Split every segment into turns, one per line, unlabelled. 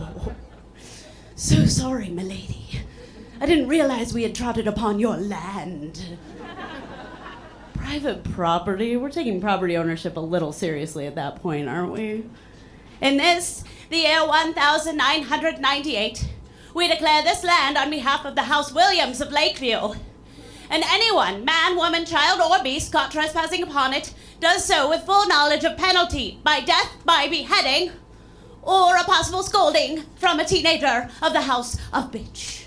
Oh, so sorry, milady. I didn't realize we had trotted upon your land. Private property? We're taking property ownership a little seriously at that point, aren't we? In this, the year 1998, we declare this land on behalf of the House Williams of Lakeview. And anyone, man, woman, child, or beast caught trespassing upon it does so with full knowledge of penalty by death, by beheading, or a possible scolding from a teenager of the House of Bitch.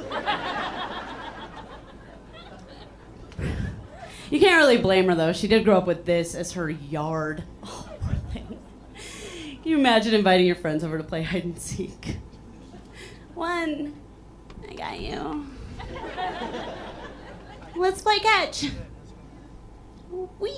You can't really blame her, though. She did grow up with this as her yard. Oh, poor thing. Can you imagine inviting your friends over to play hide and seek? One, I got you. Let's play catch. Whee!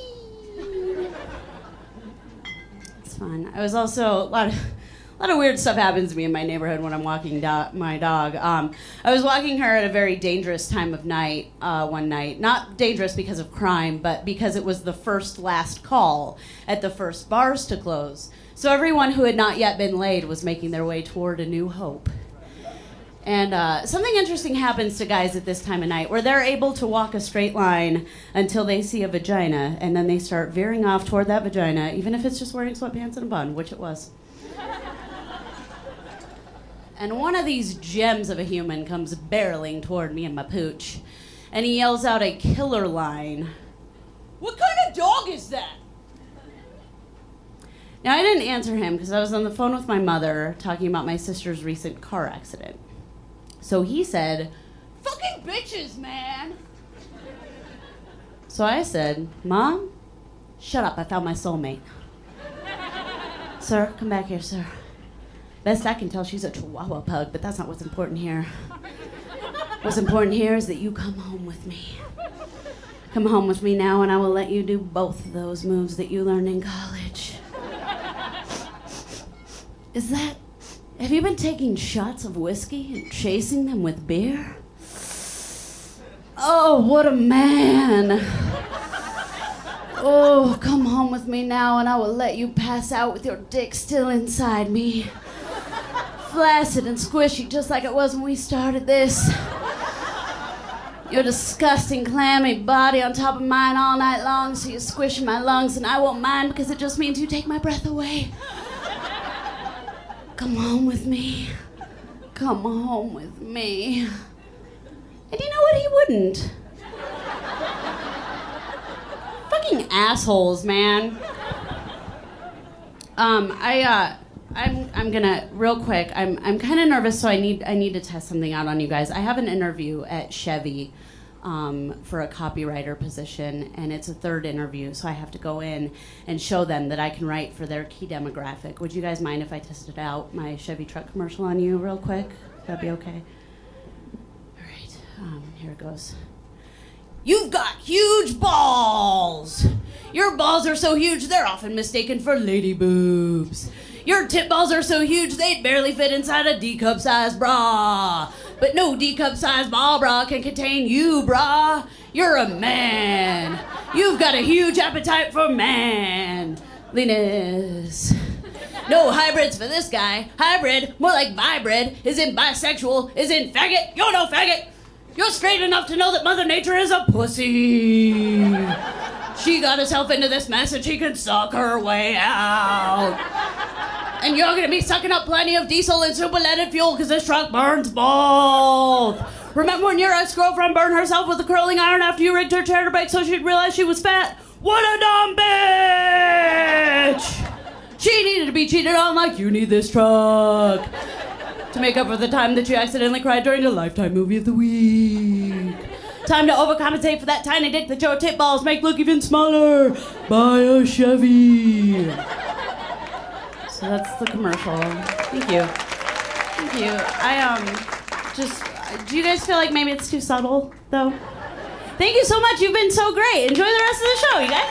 It's fun. I was also, a lot of weird stuff happens to me in my neighborhood when I'm walking my dog. I was walking her at a very dangerous time of night one night. Not dangerous because of crime, but because it was the first last call at the first bars to close. So everyone who had not yet been laid was making their way toward a new hope. And something interesting happens to guys at this time of night where they're able to walk a straight line until they see a vagina, and then they start veering off toward that vagina, even if it's just wearing sweatpants and a bun, which it was. And one of these gems of a human comes barreling toward me and my pooch, and he yells out a killer line. "What kind of dog is that?" Now, I didn't answer him because I was on the phone with my mother talking about my sister's recent car accident. So he said, "Fucking bitches, man." So I said, "Mom, shut up, I found my soulmate." "Sir, come back here, sir. Best I can tell, she's a Chihuahua pug, but that's not what's important here. What's important here is that you come home with me. Come home with me now, and I will let you do both of those moves that you learned in college." Is that... Have you been taking shots of whiskey and chasing them with beer? Oh, what a man. Oh, come home with me now, and I will let you pass out with your dick still inside me. Flaccid and squishy, just like it was when we started this. Your disgusting, clammy body on top of mine all night long, so you squish in my lungs, and I won't mind because it just means you take my breath away. Come home with me. Come home with me. And you know what? He wouldn't. Fucking assholes, man. I'm gonna real quick. I'm kind of nervous, so I need to test something out on you guys. I have an interview at Chevy for a copywriter position, and it's a third interview, so I have to go in and show them that I can write for their key demographic. Would you guys mind if I tested out my Chevy truck commercial on you real quick? That'd be okay. All right, here it goes. You've got huge balls. Your balls are so huge they're often mistaken for lady boobs. Your tit balls are so huge they'd barely fit inside a D-cup-sized bra. But no D-cup-sized ball bra can contain you, brah. You're a man. You've got a huge appetite for manliness. No hybrids for this guy. Hybrid, more like vibrid, isn't bisexual, isn't faggot. You're no faggot. You're straight enough to know that Mother Nature is a pussy. She got herself into this mess and she can suck her way out. And you're gonna be sucking up plenty of diesel and super-leaded fuel because this truck burns both. Remember when your ex-girlfriend burned herself with a curling iron after you rigged her chair to break so she'd realize she was fat? What a dumb bitch! She needed to be cheated on like you need this truck. To make up for the time that you accidentally cried during the Lifetime Movie of the Week. Time to overcompensate for that tiny dick that your tit balls make look even smaller. Buy a Chevy. So that's the commercial. Thank you. Thank you. Do you guys feel like maybe it's too subtle, though? Thank you so much. You've been so great. Enjoy the rest of the show, you guys.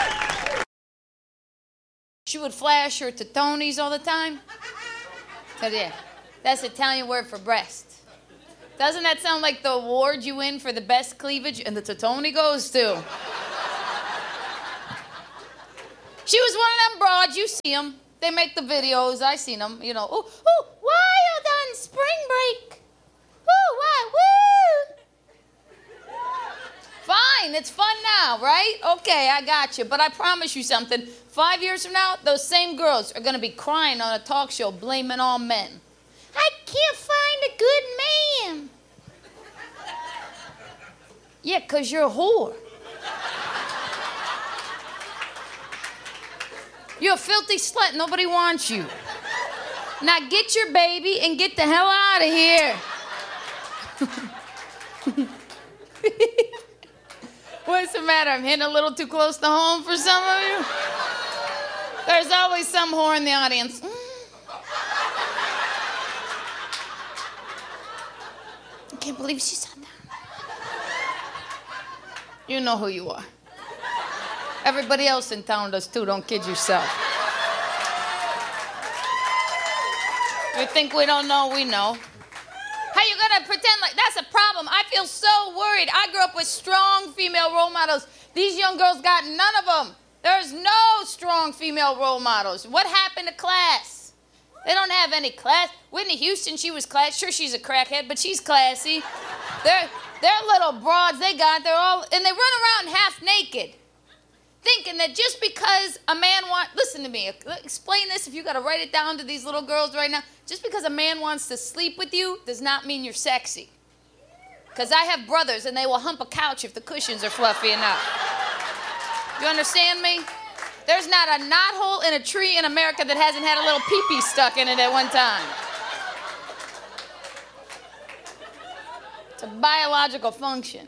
She would flash her tetonis all the time. So yeah, that's Italian word for breast. Doesn't that sound like the award you win for the best cleavage and the tetoni goes to? She was one of them broads, you see them. They make the videos, I seen them, you know. Oh, why spring break. Woo, what? Woo! Fine, it's fun now, right? Okay, I got you. But I promise you something. 5 years from now, those same girls are going to be crying on a talk show blaming all men. I can't find a good man. Yeah, 'cause you're a whore. You're a filthy slut. Nobody wants you. Now get your baby and get the hell out of here. What's the matter? I'm hitting a little too close to home for some of you? There's always some whore in the audience. I can't believe she said that. You know who you are. Everybody else in town does too. Don't kid yourself. You think we don't know? We know. How you gonna pretend like that's a problem? I feel so worried. I grew up with strong female role models. These young girls got none of them. There's no strong female role models. What happened to class? They don't have any class. Whitney Houston, she was classy. Sure, she's a crackhead, but she's classy. They're little broads. They're all, and they run around half naked, thinking that just because a man listen to me, explain this if you got to write it down to these little girls right now. Just because a man wants to sleep with you does not mean you're sexy. Because I have brothers and they will hump a couch if the cushions are fluffy enough. You understand me? There's not a knothole in a tree in America that hasn't had a little pee-pee stuck in it at one time. It's a biological function.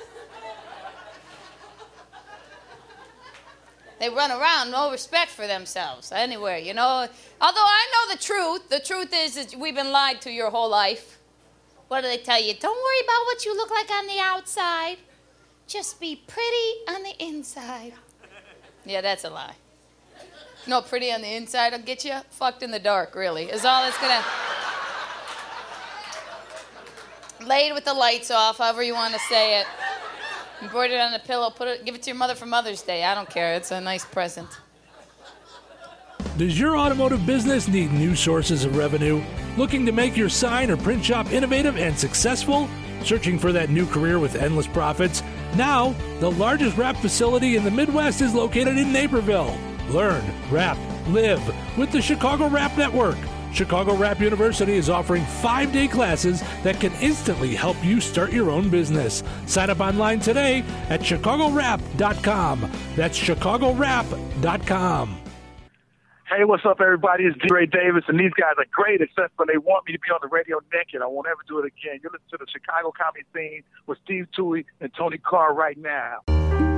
They run around, no respect for themselves anywhere, you know. Although I know the truth. The truth is we've been lied to your whole life. What do they tell you? Don't worry about what you look like on the outside. Just be pretty on the inside. Yeah, that's a lie. No, pretty on the inside will get you fucked in the dark, really, is all it's gonna... Laid with the lights off, however you want to say it. Embroidered on a pillow, give it to your mother for Mother's Day. I don't care, it's a nice present.
Does your automotive business need new sources of revenue? Looking to make your sign or print shop innovative and successful? Searching for that new career with endless profits? Now, the largest wrap facility in the Midwest is located in Naperville. Learn, wrap, live with the Chicago Wrap Network. Chicago Wrap University is offering 5-day classes that can instantly help you start your own business. Sign up online today at chicagowrap.com. That's chicagowrap.com.
Hey, what's up, everybody? It's D-Ray Davis, and these guys are great, except for they want me to be on the radio naked. I won't ever do it again. You're listening to the Chicago Comedy Scene with Steve Toohey and Tony Carr right now.